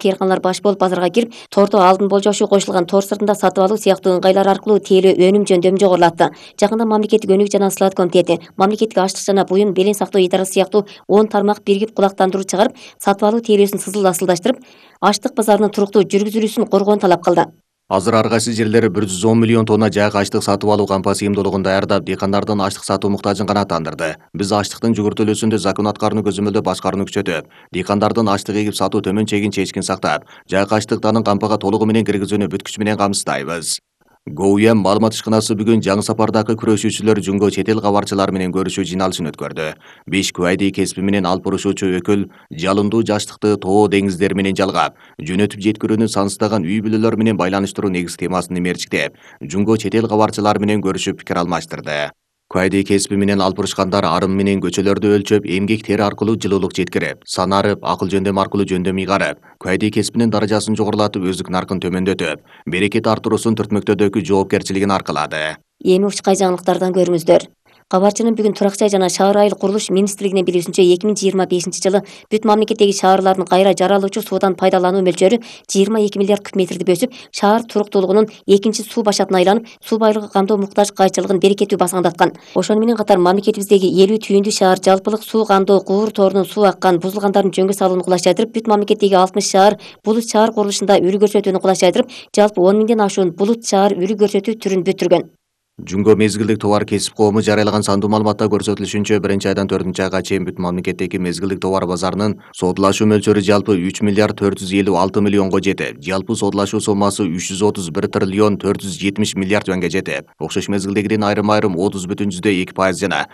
кээрканалар баш болуп базарга кирип, торду алдын болжошуу кошулган тор сыртында сатып алуу сыяктуу ыңгайлар аркылуу тейлөө өнүм жөндөмү жогорулатты. Жакында мамлекеттик өнүгүү жана ыслаат комитети, мамлекеттик ачлык жана буюм белең сактоо идарасы сыяктуу 10 тармак биригип кулактандыруу чыгарып, сатып алуу тейлөөсүн асылдаштырып, ачлык базарынын туруктуу жүргүзүлүүсүн коргоону талап кылды. Азыр ар кайсы жерлер 110 миллион тонна жаак ачлык сатып алуу кампа сыйымдуулугун даярдап, дыйкандардын ачлык сатуу муктажын канааттандырды. Биз ачлыктын жүгүртүүлүүсүндө закон аткарууну көзөмөлдөп башкарууну күчөтүп, дыйкандардын ачлык эгип сатуу төмөн чегин чечкин сактап, жаак ачлыктарын кампага толугу менен киргизүүнү бүткүч менен камсыздайбыз. ГОУЯМ маалымат ишканасы бүгүн жаңы сапардагы күрөшүүчүлөр жунго чет эл кабарчылары менен көрүшүү жыйналышын өткөрдү. 5 кубайдый кесиби менен алып урушуучу өкүл жалындуу жаштыкты тоо деңиздер менен жалгап, жөнөтүп жеткирүүнү санстаган үй бүлөлөр менен байланыштыруу негиз темасын мерчиктеп, жунго чет эл кабарчылары менен көрүшүп пикир алмаштырды. Кубайдый кесиби менен алып урушкандар арым менен көчөлөрдү өлчөп, эмгек тери аркылуу жылуулук жеткирип, санарып, акыл жөндөм аркылуу жөндөм ыйгарып, кубайдый кесибинин даражасын жогорулатып, өздүк наркын төмөндөтүп, берекет артуруусун түртмөктөөдөгү жоопкерчилигин аркылады. Эми ушкай жаңылыктардан көрүңүздөр. Кабарчынын бүгүн Турак жай жана шаар айыл курулуш министрлигинин билүүсүнчө 2025-жылы бүт мамлекеттеги шаарлардын кайра жаралуучу суудан пайдалануу мөлчөрү 22 миллиард куб метрди бөсүп, шаар туруктуулугунун экинчи суу башатына айланып, суу байлыгы камдоо муктаж кайчылыгын берекеттүү басаңдаткан. Ошону менен катар мамлекетибиздеги 50 түйүндүү шаар жалпылык суу кандоо куур торунун суу аккан, бузулгандарын жөнгө салууну кулайчайдырып, бүт мамлекеттеги 60 шаар булут шаар курулушунда үлгү көрсөтүүнү кулайчайдырып, жалпы 10 миңден ашуун булут шаар үлгү көрсөтүү түрүн бүтүргөн. Жунго мезгилдик товар кесип коому жарыялаган сандуу маалыматта көрсөтүлүшүнчө 1-айдан 4-айга чейин бүт мамлекеттеги мезгилдик товар базарынын содулашуу мөлчөрү жалпы 3 миллиард 456 миллионго жетип, жалпы содулашуу соммасы 331 триллион 470 миллиард юанга жетип, окшош мезгилдегиден айрым-айрым 30,2% жана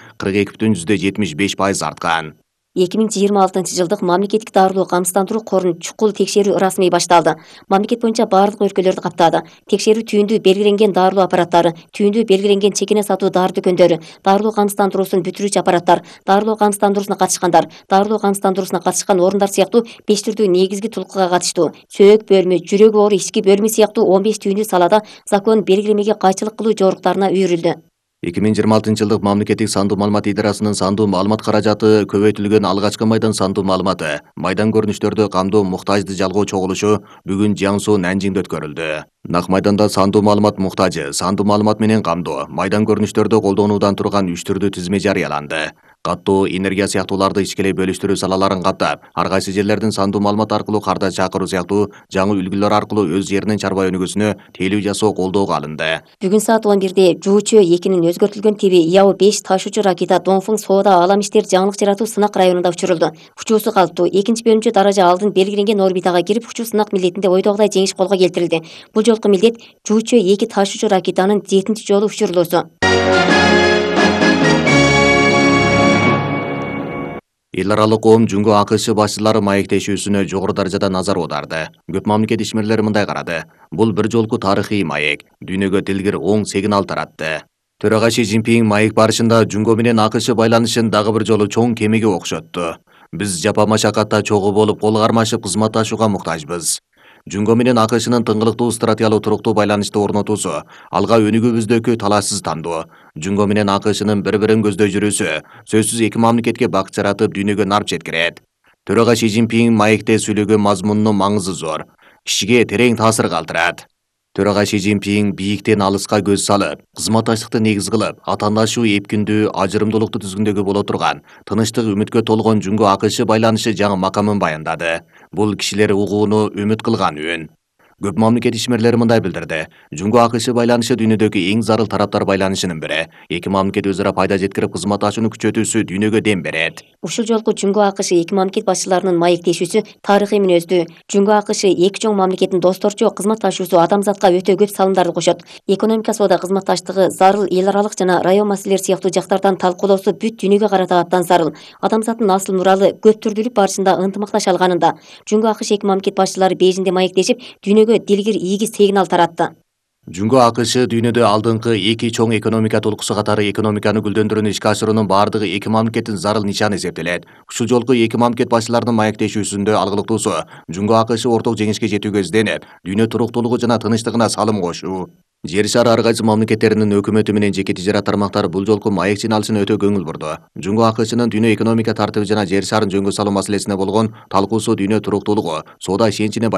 42,75% арткан. 2026-жылдык мамлекеттик дарылуу камсыздандыруу корун чукул текшерүү расмий башталды. Мамлекет боюнча барлык өлкөлөрдү каптады. Текшерүү түйүндүү белгиленген дарылуу аппараттары, түйүндүү белгиленген чекене сатуу дары дүкөндөрү, дарылуу камсыздандыруусун бүтүрүүчү аппараттар, дарылуу камсыздандыруусуна катышкандар, дарылуу камсыздандыруусуна катышкан орундар сыяктуу 5 түрдүү негизги тулкуга катыштуу сөөк бөлмө, жүрөк оору ички бөлмө сыяктуу 15 түйүндүү салада закон белгилемеге кайчылык кылуу жоруктарына үйрүлдү. 2026-жылдык мамлекеттик сандуу маалымат идарасынын сандуу маалымат каражаты көбөйтүлгөн алгачкы майдан сандуу маалыматы, майдан көрүнүштөрдү камдоо муктажды жалгоо чогулушу бүгүн Жаңсу Нанжиңде өткөрүлдү. Нак майданда сандуу маалымат муктажы, сандуу маалымат менен камдоо, майдан көрүнүштөрдү колдонуудан турган 3 түрдүү тизме жарыяланды. Каттоо, энергия сыяктууларды ичкилей бөлүштүрүү салаларын каттап, ар кайсы жерлердин сандуу маалымат аркылуу карда чакыруу сыяктуу жаңы үлгүлөр аркылуу өз жеринин чарба өнүгүүсүнө тейлөө жасоо колдоого алынды. Бүгүн саат 11-де Жуучу 2-нин өзгөртүлгөн тиби Яо-5 ташуучу ракета Дongfeng соода алам иштер жаңылык жаратуу сынак районунда учурулду. Учуусу калыптуу. Экинчи бөлүнчө даража алдын белгиленген орбитага кирип, учуу сынак милдетинде ойдогудай жеңиш колго келтирилди. Бул жолку милдет Жуучу 2 ташуучу ракетанын 7-чи жолу учурулуусу. Эл аралык коом жунго АКШ башчылары маектешүүсүнө жогору даражада назар аударды. Көп мамлекет ишмерлери мындай карады. Бул бир жолку тарыхый маек, дүйнөгө дилгир оң сигнал таратты. Төрага Си Цзиньпин маек барышында жунго менен АКШ байланышын дагы бир жолу чоң кемеге окшотту. Биз жапа машакатта чогуу болуп кол кармашып кызматташууга муктажбыз. Жунго менен АКШнын тыңгылыктуу стратегиялык туруктуу байланышты орнотуусу, алга өнүгүүбүздөгү талашсыз тандоо, жунго менен АКШнын бири-бирин көздөй жүрүүсү сөзсүз эки мамлекетке бакыт жаратып, дүйнөгө нар жеткирет. Төрага Си Цзиньпин маекте сүйлөгөн мазмунунун маңызы зор, кишиге терең таасир калтырат. Төрага Си Цзиньпин бийиктен алыска көз салып, кызматташтыкты негиз кылып, атаандашуу эпкиндүү, ажырымдуулукту түзгүндөгү боло турган, тынычтык, үмүткө толгон жунго АКШ байланышы жаңы макамын баяндады. Бул кишилер угууну үмүт кылган үн. Көп мамлекет ишмерлери мындай билдирди. Жунго АКШ байланышы дүйнөдөгү эң зарыл тараптар байланышынын бири. Эки мамлекет өзара пайда жеткирип, кызматташууну күчөтүүсү дүйнөгө дем берет. Ушул жолку жунго АКШ эки мамлекет башчыларынын маектешүүсү тарыхый мүнөздүү. Жунго АКШ эки чоң мамлекеттин досторчу кызматташуусу адамзатка өтө көп салымдарды кошот. Экономика, соода, кызматташтыгы, зарыл эл аралык жана район маселелери сыяктуу жактардан талкуулоосу бүт дүйнөгө карата абдан зарыл. Адамзаттын асыл муралы көп түрдүүлүк барышында ынтымакташа алганында жунго АКШ эки мамлекет башчылары Бейжиңде маектешип, дүйнөгө дилгир ийги сигнал таратты. Жунго АКШ дүйнөдө алдыңкы эки чоң экономика толкусу катары экономиканы гүлдөндүрүүнү ишке ашыруунун баардыгы эки мамлекеттин зарыл нишаны эсептелет. Ушул жолку эки мамлекет башчыларынын маектешүүсүндө алгылыктуусу жунго АКШ орток жеңишке жетүүгө изденип, дүйнө туруктуулугу жана тынычтыгына салым кошуу. Жер шары ар кайсы мамлекеттеринин өкмөтү менен жеке тижарат тармактары бул жолку маек жыйналышына өтө көңүл бурду. Жунго АКШнын дүйнө экономика тартиби жана жер шарын жөнгө салуу маселесине болгон талкуусу дүйнө туруктуулугу, соода ишеничине